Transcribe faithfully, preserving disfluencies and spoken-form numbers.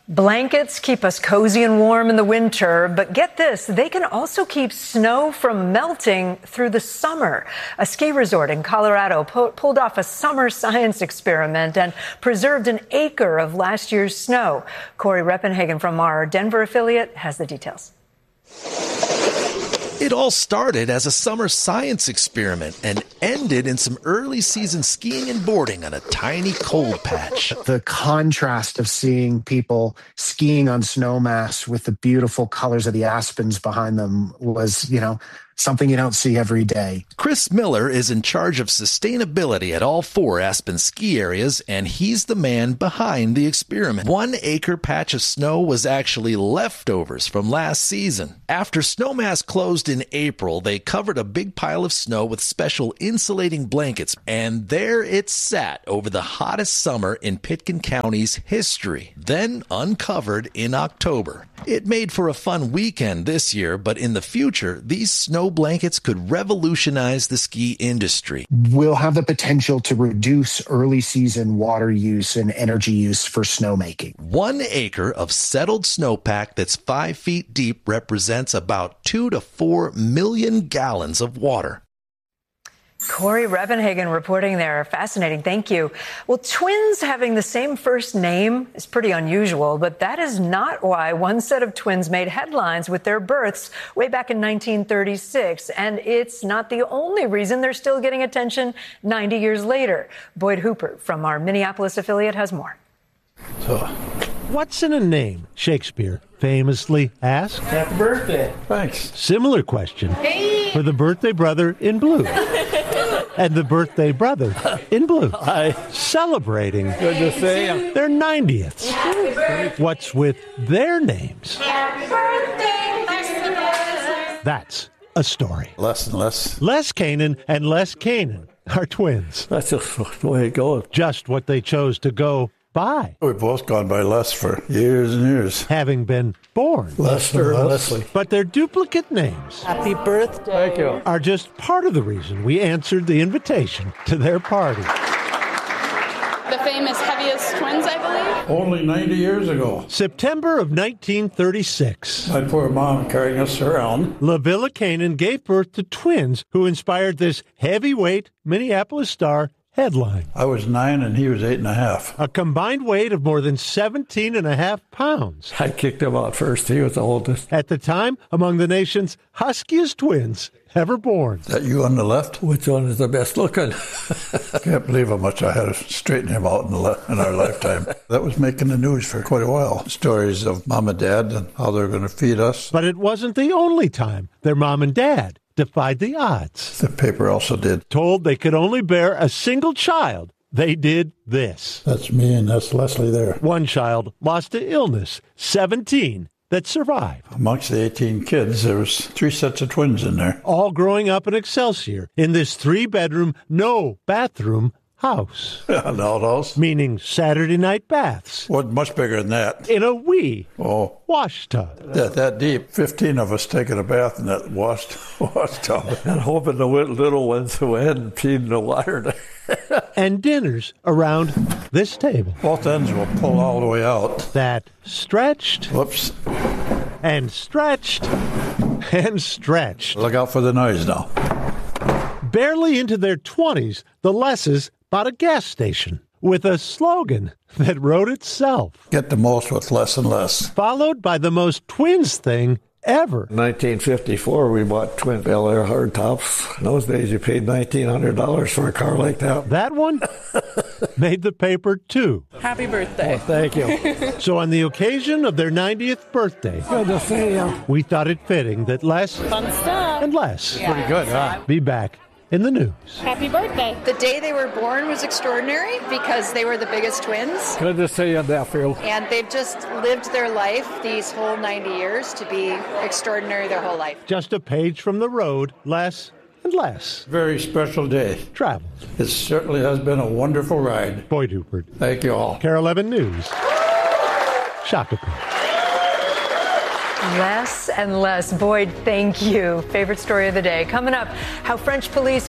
Blankets keep us cozy and warm in the winter, but get this, they can also keep snow from melting through the summer. A ski resort in Colorado po- pulled off a summer science experiment and preserved an acre of last year's snow. Corey Reppenhagen from our Denver affiliate has the details. It all started as a summer science experiment and ended in some early season skiing and boarding on a tiny cold patch. The contrast of seeing people skiing on snowmass with the beautiful colors of the aspens behind them was, you know, something you don't see every day. Chris Miller is in charge of sustainability at all four Aspen ski areas, and he's the man behind the experiment. One acre patch of snow was actually leftovers from last season. After Snowmass closed in April, they covered a big pile of snow with special insulating blankets, and there it sat over the hottest summer in Pitkin County's history, then uncovered in October. It made for a fun weekend this year, but in the future, these snow blankets could revolutionize the ski industry. We'll have the potential to reduce early season water use and energy use for snowmaking. One acre of settled snowpack that's five feet deep represents about two to four million gallons of water. Corey Reppenhagen reporting there. Fascinating. Thank you. Well, twins having the same first name is pretty unusual, but that is not why one set of twins made headlines with their births way back in nineteen thirty-six. And it's not the only reason they're still getting attention ninety years later. Boyd Hooper from our Minneapolis affiliate has more. So, what's in a name? Shakespeare famously asked. Happy birthday. Thanks. Similar question hey. for the birthday brother in blue. And the birthday brother in blue. Hi. Celebrating Good to see you. their ninetieths. What's with their names? Happy birthday, Les. That's a story. Less and less. Les Kanan and Les Kanan are twins. That's just the way it goes. Just what they chose to go by. We've both gone by Les for years and years. Having been born. Lester and Leslie. But their duplicate names. Happy birthday. Thank you. Are just part of the reason we answered the invitation to their party. The famous heaviest twins, I believe. Only ninety years ago. September of nineteen thirty-six. My poor mom carrying us around. LaVilla Kanan gave birth to twins who inspired this heavyweight Minneapolis Star headline. I was nine and he was eight and a half. A combined weight of more than seventeen and a half pounds. I kicked him out first. He was the oldest. At the time, among the nation's huskiest twins ever born. Is that you on the left? Which one is the best looking? Can't believe how much I had to straighten him out in, the le- in our lifetime. That was making the news for quite a while. Stories of mom and dad and how they're going to feed us. But it wasn't the only time their mom and dad defied the odds. The paper also did. Told they could only bear a single child, they did this. That's me and that's Leslie there. One child lost to illness, seventeen that survived. Amongst the eighteen kids, there was three sets of twins in there. All growing up in Excelsior in this three-bedroom, no-bathroom house. An outhouse. Meaning Saturday night baths. Wasn't much bigger than that. In a wee oh. wash tub. That, that deep. Fifteen of us taking a bath in that wash, wash tub. And hoping the little ones who hadn't peed in the water. And dinners around this table. Both ends will pull all the way out. That stretched. Whoops. And stretched. And stretched. Look out for the noise now. Barely into their twenties, the Lesses bought a gas station with a slogan that wrote itself. Get the most with less and less. Followed by the most twins thing ever. nineteen fifty-four, we bought twin Bel Air hardtops. In those days, you paid nineteen hundred dollars for a car like that. That one made the paper, too. Happy birthday. Oh, thank you. So on the occasion of their ninetieth birthday, good to see you. We thought it fitting that Les Fun stuff. and Les Yeah. Pretty good, huh? be back in the news. Happy birthday. The day they were born was extraordinary because they were the biggest twins. Good to see you, nephew. And they've just lived their life these whole ninety years to be extraordinary their whole life. Just a page from the road, Les and Les. Very special day. Travel. It certainly has been a wonderful ride. Boyd Hooper. Thank you all. K A R E eleven News. Shakopee. Les and Les. Boyd, thank you. Favorite story of the day. Coming up, how French police